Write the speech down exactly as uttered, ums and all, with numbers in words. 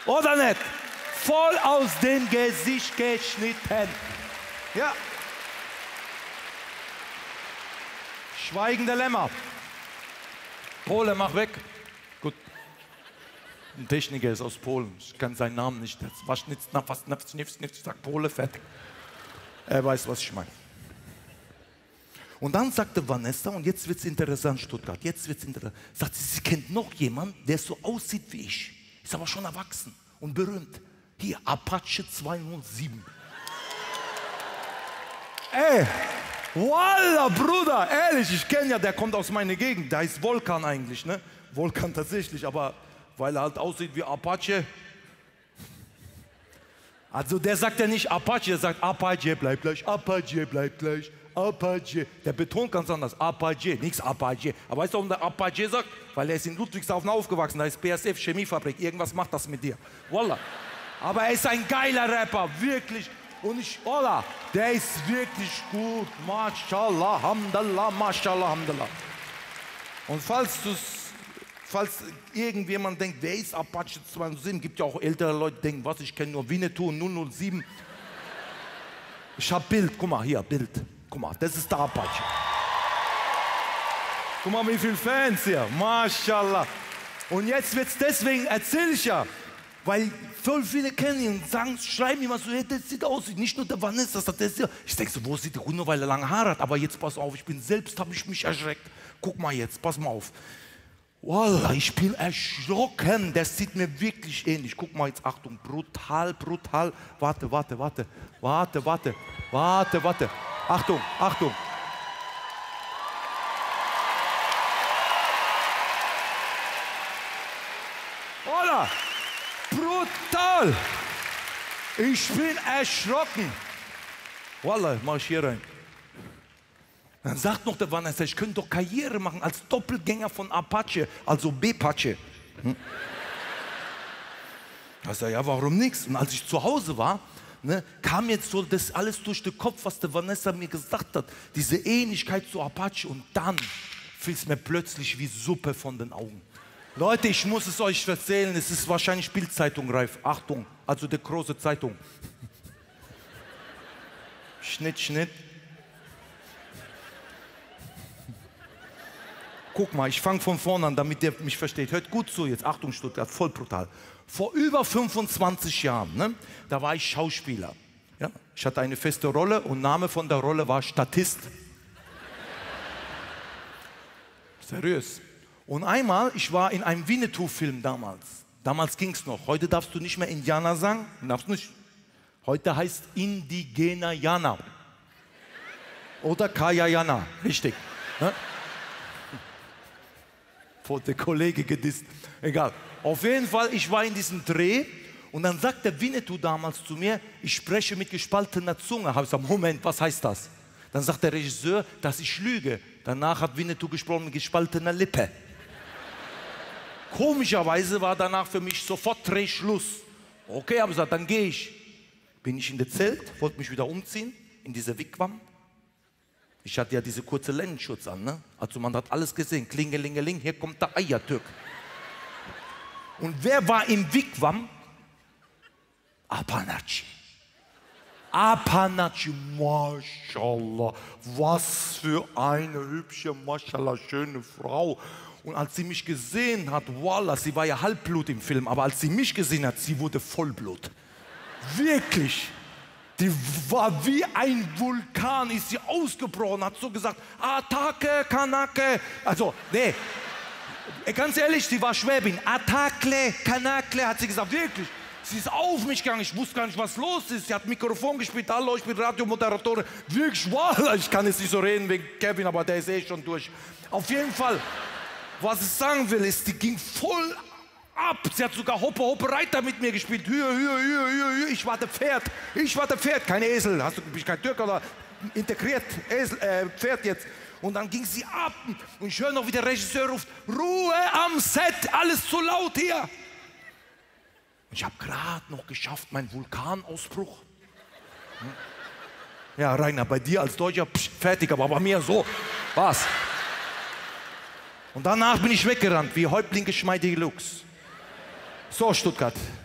Oder nicht? Voll aus dem Gesicht geschnitten. Ja. Schweigende Lämmer. Pole, mach weg. Gut. Ein Techniker ist aus Polen. Ich kann seinen Namen nicht. Das Waschnitz, was, nifs, nifs, nifs, sagt Pole, fertig. Er weiß, was ich meine. Und dann sagte Vanessa, und jetzt wird es interessant, Stuttgart, jetzt wird es interessant. Sagt sie, sie kennt noch jemanden, der so aussieht wie ich. Ist aber schon erwachsen und berühmt. Hier, Apache zweihundertsieben. Ey, Wallah, Bruder, ehrlich, ich kenne ja, der kommt aus meiner Gegend. Der heißt Volkan eigentlich, ne? Volkan tatsächlich, aber weil er halt aussieht wie Apache. Also der sagt ja nicht Apache, der sagt Apache bleibt gleich, Apache bleibt gleich, Apache. Der betont ganz anders, Apache, nichts Apache. Aber weißt du, warum der Apache sagt? Weil er ist in Ludwigshafen aufgewachsen, da ist B A S F Chemiefabrik, irgendwas macht das mit dir. Wallah. Aber er ist ein geiler Rapper, wirklich. Und ich, Wallah, der ist wirklich gut. Mashallah, Hamdallah, Mashallah, Hamdallah. Und falls du Falls irgendjemand denkt, wer ist Apache zweihundertsieben, gibt ja auch ältere Leute, die denken, was, ich kenne nur Winnetou und null null sieben. Ich hab Bild, guck mal, hier, Bild. Guck mal, das ist der Apache. Guck mal, wie viele Fans hier, Mashallah. Und jetzt wird's deswegen, erzähl ich ja, weil voll viele kennen ihn und sagen, schreiben immer so, hey, das sieht aus, nicht nur der Vanessa, das ist der. Ich denke so, wo sieht der Hund, weil er lange Haare hat, aber jetzt pass auf, ich bin selbst, habe ich mich erschreckt. Guck mal jetzt, pass mal auf. Wallah, ich bin erschrocken, das sieht mir wirklich ähnlich. Guck mal jetzt, Achtung, brutal, brutal. Warte, warte, warte, warte, warte, warte, warte. Achtung, Achtung. Wallah, brutal. Ich bin erschrocken. Wallah, mach ich hier rein. Dann sagt noch der Vanessa, ich könnte doch Karriere machen als Doppelgänger von Apache, also B-Pache. Hm? Da sag ich, ja, warum nichts? Und als ich zu Hause war, ne, kam jetzt so das alles durch den Kopf, was der Vanessa mir gesagt hat. Diese Ähnlichkeit zu Apache. Und dann fiel es mir plötzlich wie Suppe von den Augen. Leute, ich muss es euch erzählen, es ist wahrscheinlich Bildzeitung reif. Achtung, also die große Zeitung. Schnitt, Schnitt. Guck mal, ich fange von vorne an, damit ihr mich versteht. Hört gut zu jetzt, Achtung Stuttgart, voll brutal. Vor über fünfundzwanzig Jahren, ne, da war ich Schauspieler. Ja? Ich hatte eine feste Rolle und Name von der Rolle war Statist. Seriös. Und einmal, ich war in einem Winnetou-Film damals. Damals ging es noch. Heute darfst du nicht mehr Indianer sagen. Darfst nicht. Heute heißt Indigener Jana. Oder Kaya Jana. Richtig. Ne? Der Kollege gedisst. Egal. Auf jeden Fall, ich war in diesem Dreh und dann sagt der Winnetou damals zu mir, ich spreche mit gespaltener Zunge. Habe ich gesagt, Moment, was heißt das? Dann sagt der Regisseur, dass ich lüge. Danach hat Winnetou gesprochen mit gespaltener Lippe. Komischerweise war danach für mich sofort Drehschluss. Okay, habe ich gesagt, dann gehe ich. Bin ich in das Zelt, wollte mich wieder umziehen, in diese Wigwam. Ich hatte ja diese kurze Lendenschutz an, ne? Also man hat alles gesehen, klingelingeling, hier kommt der Eiertürk. Und wer war im Wigwam? Apanachi. Apanachi, Mashallah, was für eine hübsche, Mashallah, schöne Frau. Und als sie mich gesehen hat, Wallah, sie war ja Halbblut im Film, aber als sie mich gesehen hat, sie wurde Vollblut. Wirklich. Die war wie ein Vulkan, ist sie ausgebrochen, hat so gesagt, Attacke, Kanake. Also, nee, ganz ehrlich, sie war Schwäbin. Attacke, Kanakle, hat sie gesagt, wirklich. Sie ist auf mich gegangen, ich wusste gar nicht, was los ist. Sie hat Mikrofon gespielt, hallo, ich bin Radiomoderatorin. Wirklich, wow, ich kann jetzt nicht so reden wegen Kevin, aber der ist eh schon durch. Auf jeden Fall, was ich sagen will, ist, die ging voll ab. Sie hat sogar Hoppe, Hoppe, Reiter mit mir gespielt. Hüa, hüa, hüa, hüa, hüa. Ich war der Pferd. Ich war der Pferd, kein Esel. Hast du, bin ich kein Türk oder integriert? Esel, äh, Pferd jetzt. Und dann ging sie ab. Und ich höre noch, wie der Regisseur ruft, Ruhe am Set, alles zu laut hier. Und ich habe gerade noch geschafft, meinen Vulkanausbruch. Ja, Rainer, bei dir als Deutscher, psch, fertig, aber bei mir so. Was? Und danach bin ich weggerannt, wie Häuptling geschmeidige Lux. So, Stuttgart.